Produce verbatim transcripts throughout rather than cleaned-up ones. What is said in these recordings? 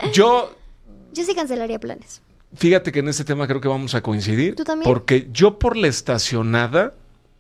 Yo... Yo sí cancelaría planes. Fíjate que en este tema creo que vamos a coincidir. ¿Tú también? Porque yo por la estacionada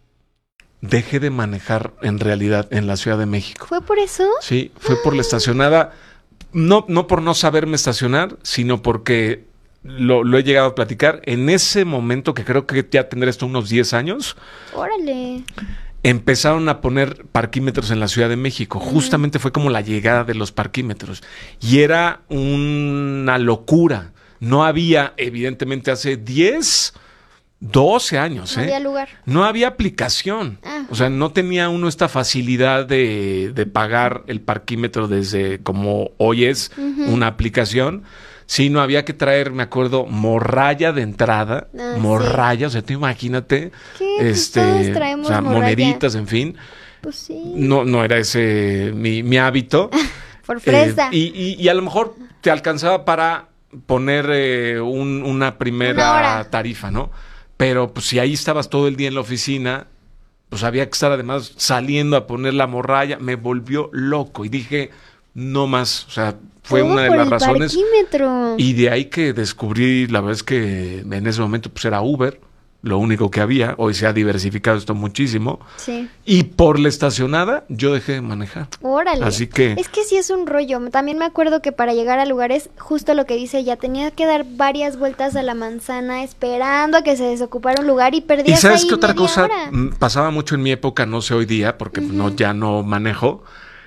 dejé de manejar en realidad en la Ciudad de México. ¿Fue por eso? Sí, fue por la estacionada. No, no por no saberme estacionar, sino porque lo, lo he llegado a platicar. En ese momento, que creo que ya tendré esto unos diez años, Órale. empezaron a poner parquímetros en la Ciudad de México. Uh-huh. Justamente fue como la llegada de los parquímetros. Y era una locura. No había, evidentemente, hace diez, doce años. No ¿eh? había lugar. No había aplicación. Ah. O sea, no tenía uno esta facilidad de, de pagar el parquímetro desde como hoy es uh-huh. una aplicación. Sino había que traer, me acuerdo, morralla de entrada. Ah, morralla, sí. O sea, tú imagínate. ¿Qué? Este, Todos traemos o sea, morralla. moneditas, en fin. Pues sí. No, no era ese mi, mi hábito. Por fresa. Eh, y, y, y a lo mejor te alcanzaba para poner eh, un, una primera una tarifa, ¿no? Pero pues si ahí estabas todo el día en la oficina, pues había que estar además saliendo a poner la morralla. Me volvió loco y dije, no más. O sea, fue todo una de por las el razones. Parquímetro. Y de ahí que descubrí, la verdad es que en ese momento pues era Uber, lo único que había. Hoy se ha diversificado esto muchísimo. Sí. Y por la estacionada yo dejé de manejar. Órale. Así que... Es que sí es un rollo. También me acuerdo que para llegar a lugares, justo lo que dice ella, tenía que dar varias vueltas a la manzana esperando a que se desocupara un lugar y perdías ¿Y sabes ahí qué otra media cosa hora? pasaba mucho en mi época, no sé hoy día, porque uh-huh. no ya no manejo?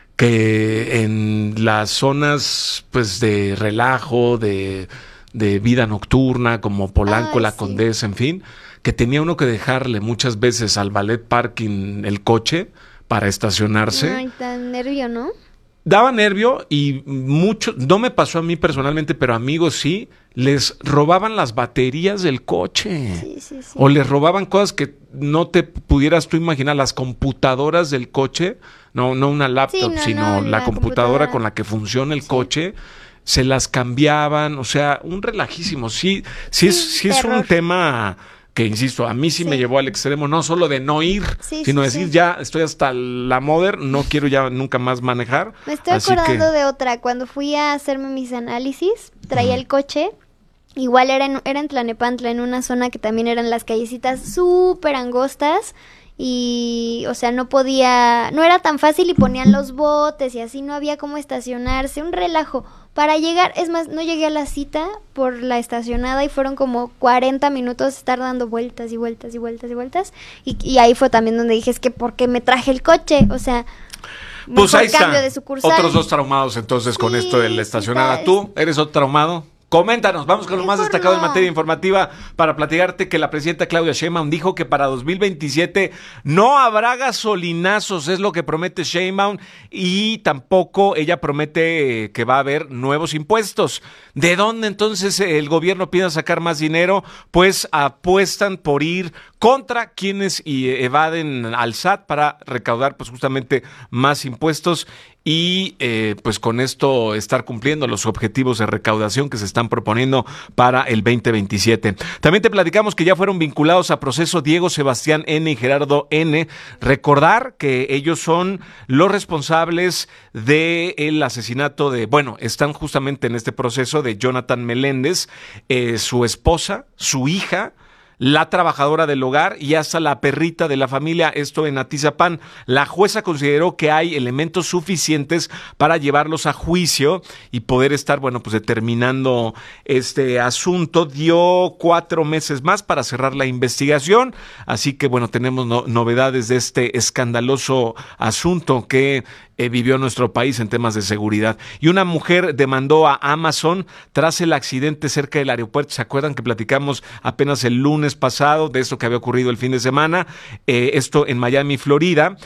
Que en las zonas pues de relajo, de, de vida nocturna, como Polanco, Ay, La sí. Condesa, en fin, que tenía uno que dejarle muchas veces al ballet parking el coche para estacionarse. Ay, tan nervio, ¿no? Daba nervio y mucho, no me pasó a mí personalmente, pero amigos sí, les robaban las baterías del coche. Sí, sí, sí. O les robaban cosas que no te pudieras tú imaginar, las computadoras del coche, no, no una laptop, Sí, no, sino no, la la computadora, computadora. con la que funciona el Sí. coche, se las cambiaban, o sea, un relajísimo. Sí, sí, es, sí es un tema que, insisto, a mí sí, Sí. me llevó al extremo, no solo de no ir, Sí, sino sí, decir, sí. ya estoy hasta la moder, no quiero ya nunca más manejar. Me estoy Así acordando que... de otra. Cuando fui a hacerme mis análisis, traía Ujú. el coche. Igual era en, era en Tlanepantla, en una zona que también eran las callecitas súper angostas. Y, o sea, no podía, no era tan fácil y ponían los botes y así no había cómo estacionarse, un relajo. Para llegar, es más, no llegué a la cita por la estacionada y fueron como cuarenta minutos estar dando vueltas y vueltas y vueltas y vueltas. Y, y ahí fue también donde dije, es que ¿por qué me traje el coche? O sea, Pues mejor ahí está. cambio de sucursal. Otros dos traumados entonces con Sí, esto de la sí estacionada. está- ¿Tú eres otro traumado? Coméntanos, vamos con lo más Mejor destacado no. en materia informativa para platicarte que la presidenta Claudia Sheinbaum dijo que para dos mil veintisiete no habrá gasolinazos, es lo que promete Sheinbaum, y tampoco ella promete que va a haber nuevos impuestos. ¿De dónde entonces el gobierno piensa sacar más dinero? Pues apuestan por ir contra quienes evaden al S A T para recaudar pues justamente más impuestos y eh, pues con esto estar cumpliendo los objetivos de recaudación que se están proponiendo para el veinte veintisiete. También te platicamos que ya fueron vinculados a proceso Diego Sebastián N. y Gerardo N. Recordar que ellos son los responsables del asesinato de, bueno, están justamente en este proceso de Jonathan Meléndez, eh, su esposa, su hija, la trabajadora del hogar y hasta la perrita de la familia, esto en Atizapán. La jueza consideró que hay elementos suficientes para llevarlos a juicio y poder estar, bueno, pues determinando este asunto. Dio cuatro meses más para cerrar la investigación, así que, bueno, tenemos no- novedades de este escandaloso asunto que eh, vivió nuestro país en temas de seguridad. Y una mujer demandó a Amazon tras el accidente cerca del aeropuerto. ¿Se acuerdan que platicamos apenas el lunes pasado de esto que había ocurrido el fin de semana? Eh, esto en Miami, Florida.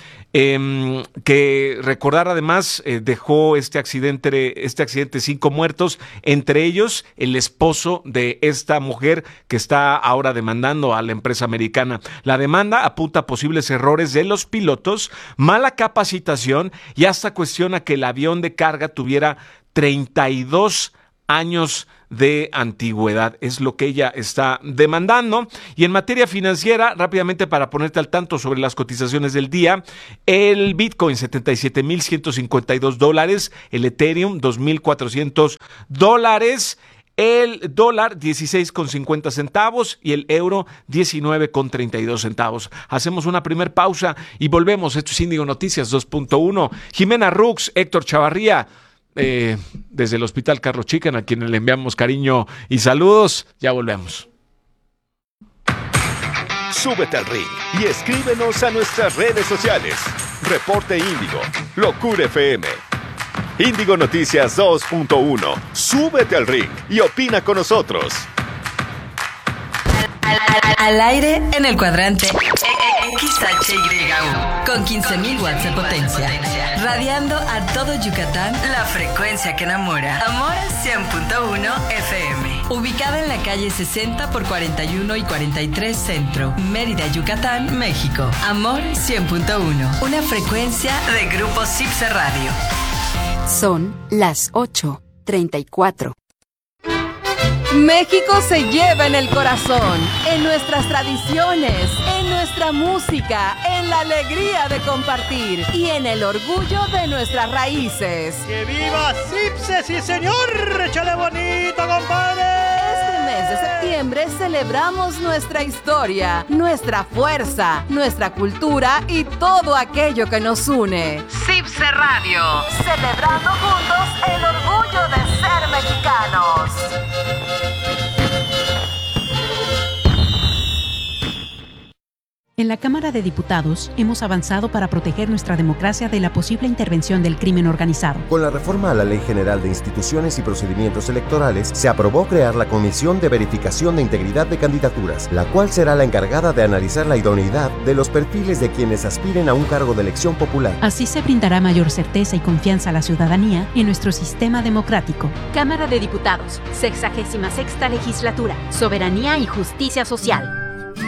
Eh, que recordar además eh, dejó este accidente, este accidente cinco muertos, entre ellos el esposo de esta mujer que está ahora demandando a la empresa americana. La demanda apunta a posibles errores de los pilotos, mala capacitación y hasta cuestiona que el avión de carga tuviera treinta y dos años de antigüedad. Es lo que ella está demandando. Y en materia financiera, rápidamente para ponerte al tanto sobre las cotizaciones del día, el Bitcoin setenta y siete mil ciento cincuenta y dos dólares, el Ethereum dos mil cuatrocientos dólares, el dólar dieciséis con cincuenta centavos y el euro diecinueve con treinta y dos centavos. Hacemos una primer pausa y volvemos. Esto es Índigo Noticias dos punto uno. Jimena Rux, Héctor Chavarría, Eh, desde el Hospital Carlos Chican, a quienes le enviamos cariño y saludos. Ya volvemos. Súbete al ring y escríbenos a nuestras redes sociales. Reporte Índigo, Locura F M. Índigo Noticias dos punto uno. Súbete al ring y opina con nosotros. Al, al, al aire en el cuadrante X H Y U con quince mil watts de potencia, radiando a todo Yucatán la frecuencia que enamora. Amor cien punto uno F M, ubicada en la calle sesenta por cuarenta y uno y cuarenta y tres Centro, Mérida, Yucatán, México. Amor cien punto uno, una frecuencia de Grupo Cipse Radio. Son las ocho treinta y cuatro. México se lleva en el corazón, en nuestras tradiciones, en nuestra música, en la alegría de compartir y en el orgullo de nuestras raíces. ¡Que viva Cipse, sí señor! ¡Échale bonito, compadre! Este mes de septiembre celebramos nuestra historia, nuestra fuerza, nuestra cultura y todo aquello que nos une. Cipse Radio, celebrando juntos el orgullo de ser mexicanos. En la Cámara de Diputados hemos avanzado para proteger nuestra democracia de la posible intervención del crimen organizado. Con la reforma a la Ley General de Instituciones y Procedimientos Electorales, se aprobó crear la Comisión de Verificación de Integridad de Candidaturas, la cual será la encargada de analizar la idoneidad de los perfiles de quienes aspiren a un cargo de elección popular. Así se brindará mayor certeza y confianza a la ciudadanía en nuestro sistema democrático. Cámara de Diputados, sexagésima sexta legislatura, soberanía y justicia social.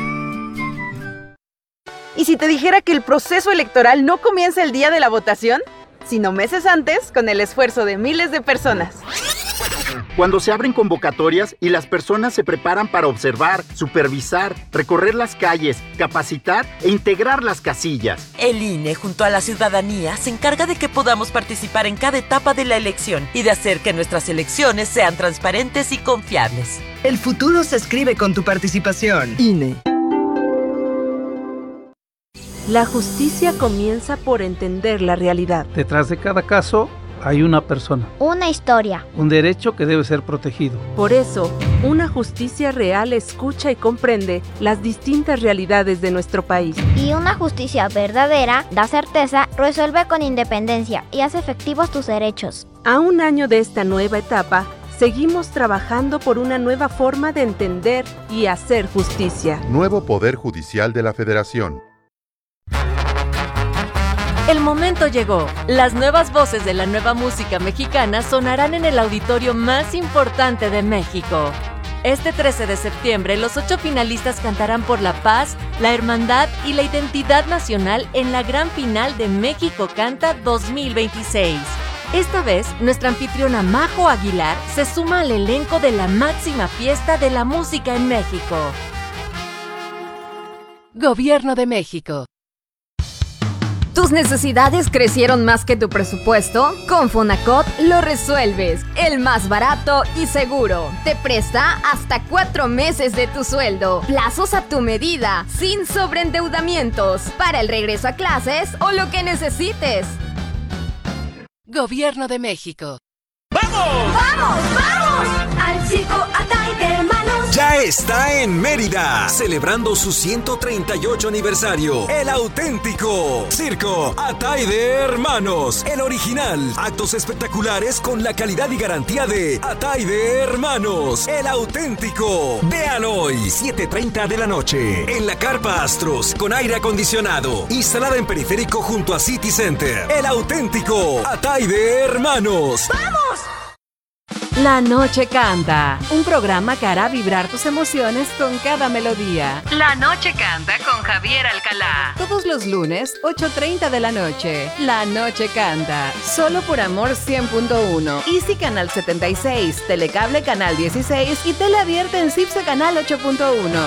¿Y si te dijera que el proceso electoral no comienza el día de la votación, sino meses antes con el esfuerzo de miles de personas? Cuando se abren convocatorias y las personas se preparan para observar, supervisar, recorrer las calles, capacitar e integrar las casillas. El I N E, junto a la ciudadanía, se encarga de que podamos participar en cada etapa de la elección y de hacer que nuestras elecciones sean transparentes y confiables. El futuro se escribe con tu participación. I N E. La justicia comienza por entender la realidad. Detrás de cada caso hay una persona. Una historia. Un derecho que debe ser protegido. Por eso, una justicia real escucha y comprende las distintas realidades de nuestro país. Y una justicia verdadera da certeza, resuelve con independencia y hace efectivos tus derechos. A un año de esta nueva etapa, seguimos trabajando por una nueva forma de entender y hacer justicia. Nuevo Poder Judicial de la Federación. El momento llegó. Las nuevas voces de la nueva música mexicana sonarán en el auditorio más importante de México. Este trece de septiembre, los ocho finalistas cantarán por la paz, la hermandad y la identidad nacional en la gran final de México Canta dos mil veintiséis. Esta vez, nuestra anfitriona Majo Aguilar se suma al elenco de la máxima fiesta de la música en México. Gobierno de México. ¿Tus necesidades crecieron más que tu presupuesto? Con Fonacot lo resuelves. El más barato y seguro. Te presta hasta cuatro meses de tu sueldo. Plazos a tu medida, sin sobreendeudamientos. Para el regreso a clases o lo que necesites. Gobierno de México. ¡Vamos! ¡Vamos, vamos! Al circo Atay de Hermanos. Ya está en Mérida, celebrando su ciento treinta y ocho aniversario. El auténtico Circo Atay de Hermanos. El original. Actos espectaculares con la calidad y garantía de Atay de Hermanos. El auténtico. Vean hoy, siete treinta de la noche. En la Carpa Astros, con aire acondicionado. Instalada en periférico junto a City Center. El auténtico Atay de Hermanos. ¡Vamos! La Noche Canta, un programa que hará vibrar tus emociones con cada melodía. La Noche Canta con Javier Alcalá. Todos los lunes, ocho treinta de la noche. La Noche Canta, solo por Amor cien punto uno. Easy Canal setenta y seis, Telecable Canal dieciséis y Tele Abierta en Cipse Canal ocho punto uno.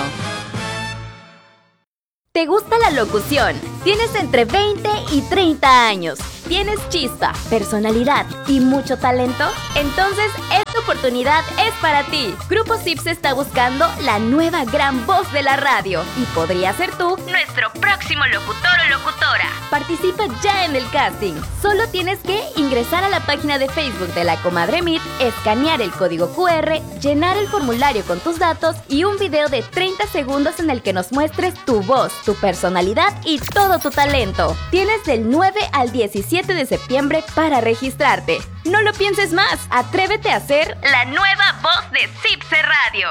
¿Te gusta la locución? Tienes entre veinte y treinta años. ¿Tienes chispa, personalidad y mucho talento? Entonces, esta oportunidad es para ti. Grupo Cipse está buscando la nueva gran voz de la radio y podría ser tú nuestro próximo locutor o locutora. Participa ya en el casting. Solo tienes que ingresar a la página de Facebook de La Comadre Meet, escanear el código cu erre, llenar el formulario con tus datos y un video de treinta segundos en el que nos muestres tu voz, tu personalidad y todo tu talento. Tienes del nueve al diecisiete de septiembre para registrarte. No lo pienses más, atrévete a ser la nueva voz de Cipse Radio.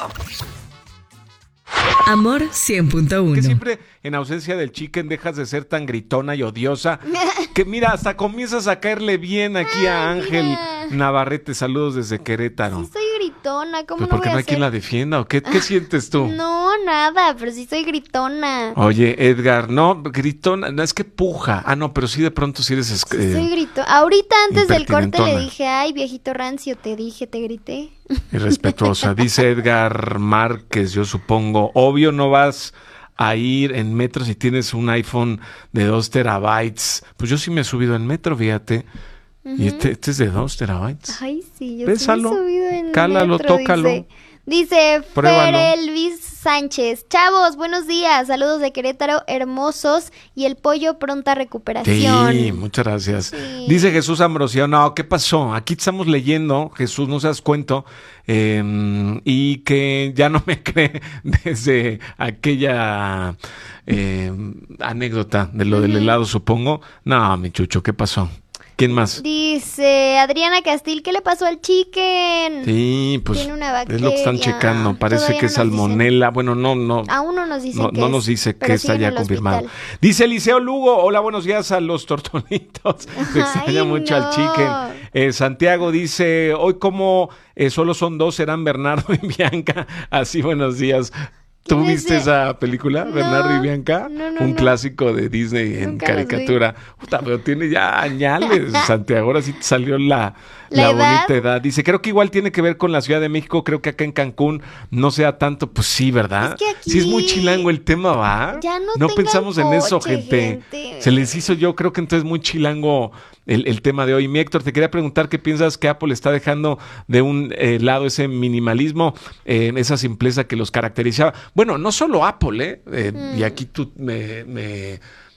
Amor cien punto uno. Que siempre en ausencia del chicken dejas de ser tan gritona y odiosa que mira, hasta comienzas a caerle bien aquí a Ángel mira. Navarrete. Saludos desde Querétaro. Sí soy gritona, ¿cómo Pues no porque voy no a hay quien ser? la defienda o qué, qué sientes tú. No, nada, pero sí soy gritona. Oye, Edgar, no, gritona, no, es que puja. Ah, no, pero sí de pronto sí eres... Sí eh, soy gritona. Ahorita antes del corte le impertinentona. dije, ay, viejito rancio, te dije, te grité. Irrespetuosa. Dice Edgar Márquez, yo supongo, obvio no vas a ir en metro si tienes un iPhone de dos terabytes. Pues yo sí me he subido en metro, fíjate. Ujú. Y este, este es de dos terabytes. Ay, sí, yo Bésalo, sí me he subido en cálalo, metro, tócalo. Dice, dice Pruébalo. Ferelvis Sánchez. Chavos, buenos días. Saludos de Querétaro, hermosos. Y el pollo, pronta recuperación. Sí, muchas gracias. Sí. Dice Jesús Ambrosio, no, ¿qué pasó? Aquí estamos leyendo, Jesús, no seas cuento, eh, y que ya no me cree desde aquella eh, anécdota de lo del Ujú. helado, supongo. No, mi chucho, ¿qué pasó? ¿Quién más? Dice Adriana Castil, ¿qué le pasó al chicken? Sí, pues Tiene una es lo que están bacteria. checando. Parece Todavía que no es nos dicen. salmonela. Bueno, no, no. Aún no nos dicen No, qué no es, nos dice pero que sigue está en ya el confirmado. hospital. Dice Eliseo Lugo, hola, buenos días a los tortolitos. Se extraña Ay, mucho no. al chicken. Eh, Santiago dice, hoy como eh, solo son dos, serán Bernardo y Bianca. Así, buenos días. ¿Tú ¿Quién es viste ese? esa película, No, Bernardo y Bianca? no, no, Un no. clásico de Disney en Nunca los vi. caricatura. Puta, pero tiene ya añales, Santiago. Ahora sí te salió la, ¿La la edad? bonita edad. Dice, creo que igual tiene que ver con la Ciudad de México. Creo que acá en Cancún no sea tanto. Pues sí, ¿verdad? Es que aquí Sí es muy chilango el tema, ¿va? Ya no tengan pensamos en eso, coche, gente. gente. Se les hizo, yo creo que entonces muy chilango el, el tema de hoy. Mi Héctor, te quería preguntar qué piensas que Apple está dejando de un eh, lado ese minimalismo, eh, esa simpleza que los caracterizaba. Bueno, no solo Apple, ¿eh? Eh, Mm. Y aquí tú me, me,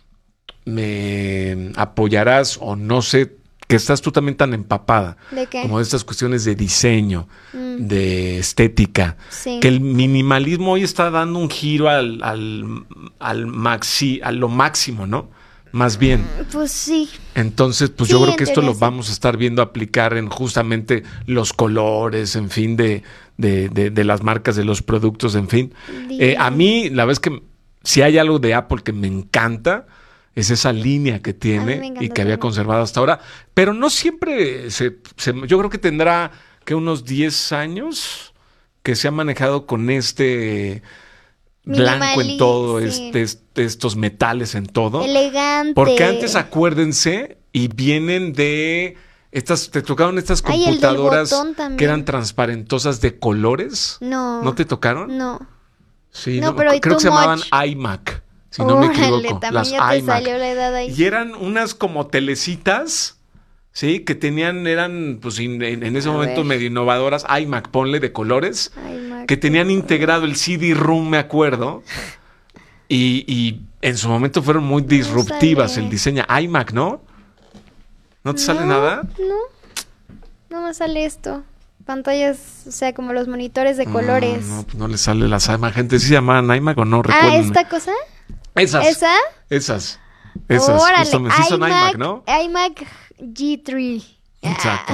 me apoyarás o no sé, que estás tú también tan empapada. ¿De qué? Como de estas cuestiones de diseño, Mm. de estética. Sí. Que el minimalismo hoy está dando un giro al, al, al maxi, a lo máximo, ¿no? Más bien. Pues sí. Entonces, pues Sí, yo creo en que esto teoría lo sí. vamos a estar viendo aplicar en justamente los colores, en fin, de, de, de, de las marcas, de los productos, en fin. Eh, a mí, la verdad es que si hay algo de Apple que me encanta, es esa línea que A mí tiene me y encanta que había también. conservado hasta ahora. Pero no siempre, se, se- yo creo que tendrá que unos diez años que se ha manejado con este blanco en Minimali- todo, sí. este, este- estos metales en todo. Elegante. Porque antes, acuérdense, y vienen de estas, te tocaron estas Ay, el del computadoras botón también. que eran transparentosas de colores. No. ¿No te tocaron? No. Sí, No, no, pero creo too que se llamaban much. iMac, si no me Órale, equivoco. también Las ya te iMac. salió la edad ahí. Y eran unas como telecitas, sí, que tenían, eran, pues in- en, en ese A momento ver. medio innovadoras, iMac, ponle de colores, iMac, que tenían integrado el C D-ROOM, me acuerdo. Y, y en su momento fueron muy disruptivas sale. el diseño. iMac, ¿no? ¿No te sale No, nada? No. No me sale esto. Pantallas, o sea, como los monitores de Mm, colores. No, pues no le sale las iMac. Gente, ¿sí se llamaban iMac o no? ah, Recuérdenme. ¿esta cosa? Esas. ¿Esa? Esas. Esas. Órale, Justamente. Sí son iMac, ¿no? iMac G tres. Exacto.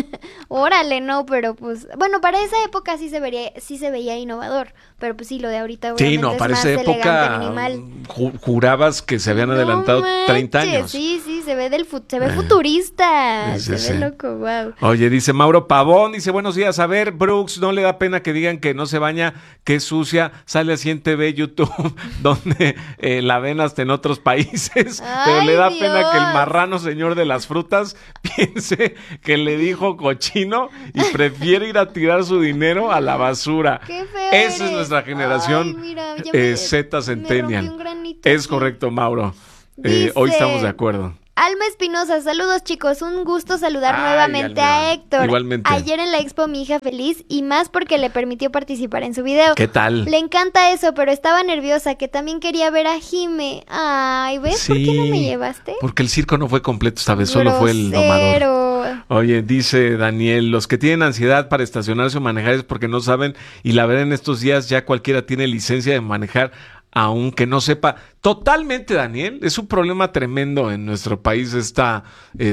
Órale, no, pero pues, bueno, para esa época sí se vería, sí se veía innovador, pero pues sí, lo de ahorita sí, no, es para más esa época minimal. Ju- jurabas que se habían No adelantado manches, treinta años. Sí, sí, se ve del fu- se ve futurista, sí, se sí. ve loco, wow. Oye, dice Mauro Pavón, dice, buenos días, a ver, Brooks, ¿no le da pena que digan que no se baña, que es sucia? Sale así en T V, YouTube, donde eh, la ven hasta en otros países, Ay, pero le da Dios. pena que el marrano señor de las frutas piense que le dijo cochino y prefiere ir a tirar su dinero a la basura. Qué feo Esa es eres. nuestra generación. Ay, mira, ya eh, me- Z me Centennial. rompí un granito Es aquí. correcto, Mauro. Eh, Dice- hoy estamos de acuerdo. Alma Espinosa, saludos chicos, un gusto saludar Ay, nuevamente Alma. a Héctor. Igualmente. Ayer en la expo mi hija feliz y más porque le permitió participar en su video. ¿Qué tal? Le encanta eso, pero estaba nerviosa, que también quería ver a Jime. Ay, ¿ves por qué no me llevaste? Porque el circo no fue completo esta vez, solo fue el domador. Grosero. Oye, dice Daniel, los que tienen ansiedad para estacionarse o manejar es porque no saben, y la verdad en estos días ya cualquiera tiene licencia de manejar, aunque no sepa. Totalmente, Daniel, es un problema tremendo en nuestro país esta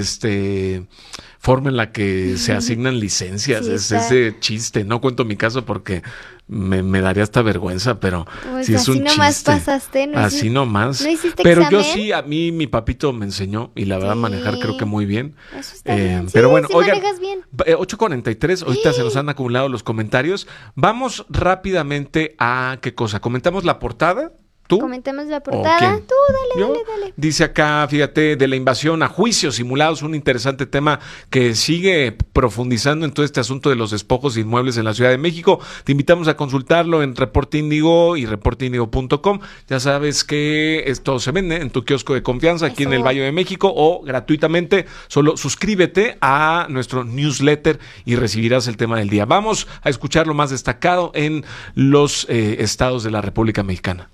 este forma en la que se asignan licencias. Sí, es está. ese chiste. No cuento mi caso porque me, me daría hasta vergüenza, pero Pues sí es así un nomás chiste. pasaste, ¿no? Así hiciste- nomás. ¿No hiciste Pero yo examen? sí, a mí mi papito me enseñó y la verdad Sí. manejar creo que muy bien. Eso está Eh, bien. Sí, pero bueno, sí oigan, manejas bien. eh, ocho cuarenta y tres, ahorita se nos han acumulado los comentarios. Vamos rápidamente a qué cosa. ¿Comentamos la portada? ¿Tú? Comentemos la ¿O portada. quién? Tú, dale, ¿Yo? dale, dale. Dice acá, fíjate, de la invasión a juicios simulados, un interesante tema que sigue profundizando en todo este asunto de los despojos de inmuebles en la Ciudad de México. Te invitamos a consultarlo en Reporte Índigo y reporte índigo punto com. Ya sabes que esto se vende en tu kiosco de confianza aquí en el Valle de México o gratuitamente. Solo suscríbete a nuestro newsletter y recibirás el tema del día. Vamos a escuchar lo más destacado en los eh, estados de la República Mexicana.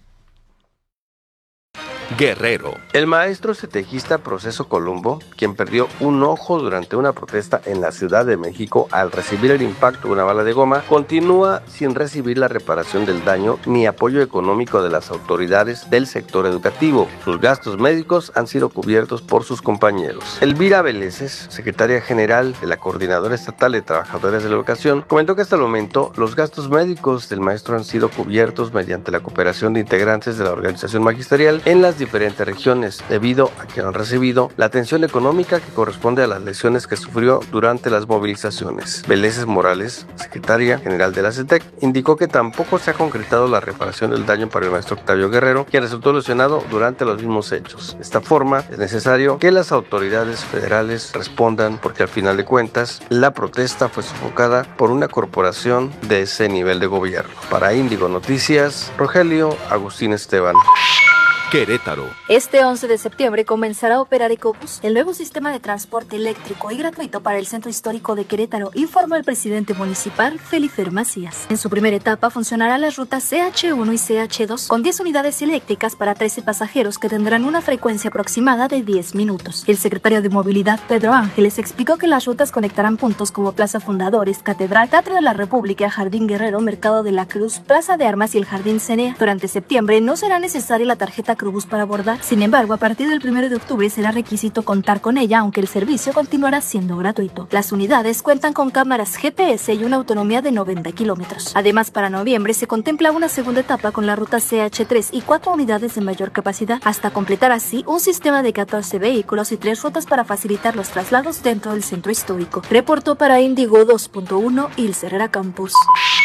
Guerrero. El maestro cetejista Proceso Columbo, quien perdió un ojo durante una protesta en la Ciudad de México al recibir el impacto de una bala de goma, continúa sin recibir la reparación del daño ni apoyo económico de las autoridades del sector educativo. Sus gastos médicos han sido cubiertos por sus compañeros. Elvira Veleses, secretaria general de la Coordinadora Estatal de Trabajadores de la Educación, comentó que hasta el momento los gastos médicos del maestro han sido cubiertos mediante la cooperación de integrantes de la organización magisterial en las diferentes regiones, debido a que han recibido la atención económica que corresponde a las lesiones que sufrió durante las movilizaciones. Veleses Morales, secretaria general de la CETEC, indicó que tampoco se ha concretado la reparación del daño para el maestro Octavio Guerrero, quien resultó lesionado durante los mismos hechos. De esta forma, es necesario que las autoridades federales respondan, porque al final de cuentas, la protesta fue sofocada por una corporación de ese nivel de gobierno. Para Índigo Noticias, Rogelio Agustín Esteban. Querétaro. Este once de septiembre comenzará a operar Ecobús, el nuevo sistema de transporte eléctrico y gratuito para el centro histórico de Querétaro, informó el presidente municipal Felifer Macías. En su primera etapa funcionarán las rutas C H uno y C H dos con diez unidades eléctricas para trece pasajeros que tendrán una frecuencia aproximada de diez minutos. El secretario de Movilidad, Pedro Ángeles, explicó que las rutas conectarán puntos como Plaza Fundadores, Catedral, Teatro de la República, Jardín Guerrero, Mercado de la Cruz, Plaza de Armas y el Jardín Cenea. Durante septiembre no será necesaria la tarjeta Cruz para abordar. Sin embargo, a partir del primero de octubre será requisito contar con ella, aunque el servicio continuará siendo gratuito. Las unidades cuentan con cámaras G P S y una autonomía de noventa kilómetros. Además, para noviembre se contempla una segunda etapa con la ruta C H tres y cuatro unidades de mayor capacidad, hasta completar así un sistema de catorce vehículos y tres rutas para facilitar los traslados dentro del centro histórico. Reportó para Índigo dos punto uno Ilse Herrera Campus.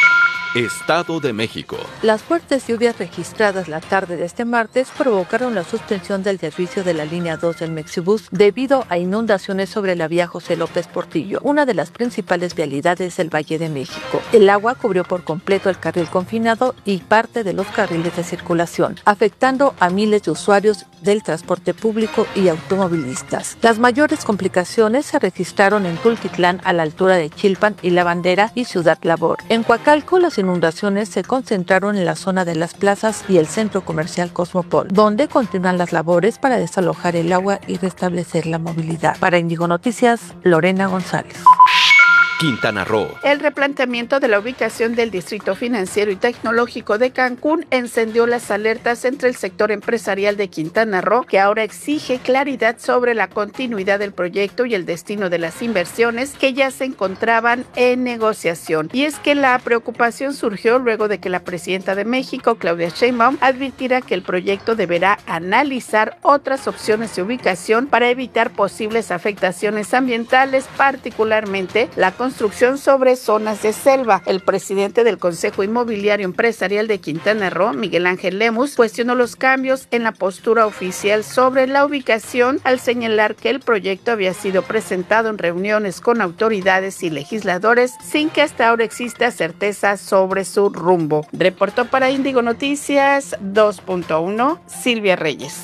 Estado de México. Las fuertes lluvias registradas la tarde de este martes provocaron la suspensión del servicio de la línea dos del Mexibus debido a inundaciones sobre la vía José López Portillo, una de las principales vialidades del Valle de México. El agua cubrió por completo el carril confinado y parte de los carriles de circulación, afectando a miles de usuarios del transporte público y automovilistas. Las mayores complicaciones se registraron en Tultitlán, a la altura de Chilpan y La Bandera, y Ciudad Labor. En Coacalco, las inundaciones se concentraron en la zona de las plazas y el centro comercial Cosmopol, donde continúan las labores para desalojar el agua y restablecer la movilidad. Para Índigo Noticias, Lorena González. Quintana Roo. El replanteamiento de la ubicación del Distrito Financiero y Tecnológico de Cancún encendió las alertas entre el sector empresarial de Quintana Roo, que ahora exige claridad sobre la continuidad del proyecto y el destino de las inversiones que ya se encontraban en negociación. Y es que la preocupación surgió luego de que la presidenta de México, Claudia Sheinbaum, advirtiera que el proyecto deberá analizar otras opciones de ubicación para evitar posibles afectaciones ambientales, particularmente la construcción sobre zonas de selva. El presidente del Consejo Inmobiliario Empresarial de Quintana Roo, Miguel Ángel Lemus, cuestionó los cambios en la postura oficial sobre la ubicación al señalar que el proyecto había sido presentado en reuniones con autoridades y legisladores sin que hasta ahora exista certeza sobre su rumbo. Reportó para Índigo Noticias dos punto uno, Silvia Reyes.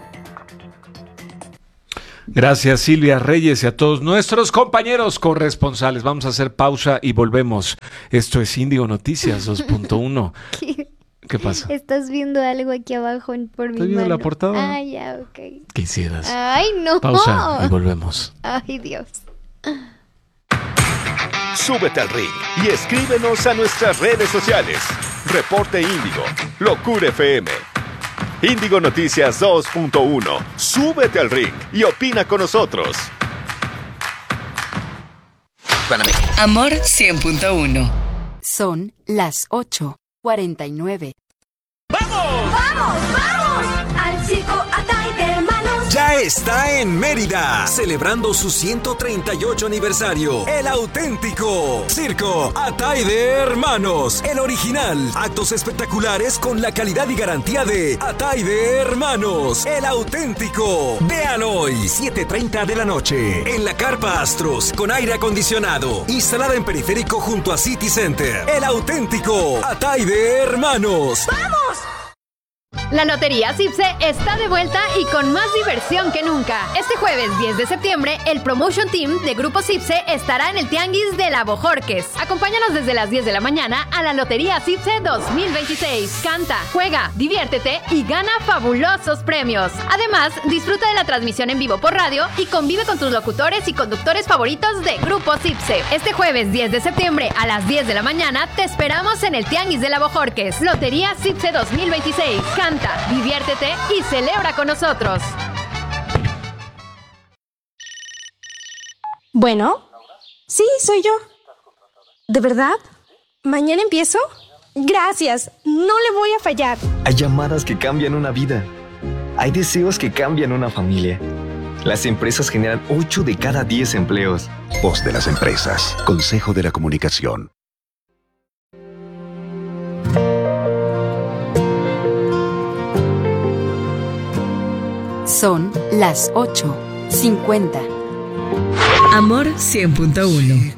Gracias, Silvia Reyes, y a todos nuestros compañeros corresponsales. Vamos a hacer pausa y volvemos. Esto es Índigo Noticias dos punto uno. ¿Qué? ¿Qué pasa? Estás viendo algo aquí abajo por mi ¿Estás viendo mano? la portada? Ah, ya, ok. ¿Qué hicieras? Ay, no. Pausa y volvemos. Ay, Dios. Súbete al ring y escríbenos a nuestras redes sociales. Reporte Índigo, Locura F M. Índigo Noticias dos punto uno. Súbete al ring y opina con nosotros. Amor cien punto uno. Son las ocho cuarenta y nueve. ¡Vamos, vamos! Al circo Atay de Hermanos. Ya está en Mérida, celebrando su ciento treinta y ocho aniversario. El auténtico Circo Atay de Hermanos. El original. Actos espectaculares con la calidad y garantía de Atay de Hermanos. El auténtico. Vean hoy, siete treinta de la noche. En la Carpa Astros, con aire acondicionado. Instalada en periférico junto a City Center. El auténtico Atay de Hermanos. ¡Vamos! La Lotería Cipse está de vuelta y con más diversión que nunca. Este jueves diez de septiembre, el Promotion Team de Grupo Cipse estará en el Tianguis de la Bojorques. Acompáñanos desde las diez de la mañana a la Lotería Cipse dos mil veintiséis. Canta, juega, diviértete y gana fabulosos premios. Además, disfruta de la transmisión en vivo por radio y convive con tus locutores y conductores favoritos de Grupo Cipse. Este jueves diez de septiembre a las diez de la mañana te esperamos en el Tianguis de la Bojorques. Lotería Cipse dos mil veintiséis. Canta, diviértete y celebra con nosotros. Bueno, sí, soy yo. ¿De verdad? ¿Mañana empiezo? Gracias, no le voy a fallar. Hay llamadas que cambian una vida. Hay deseos que cambian una familia. Las empresas generan ocho de cada diez empleos. Voz de las empresas. Consejo de la Comunicación. Son las ocho cincuenta. Amor cien punto uno.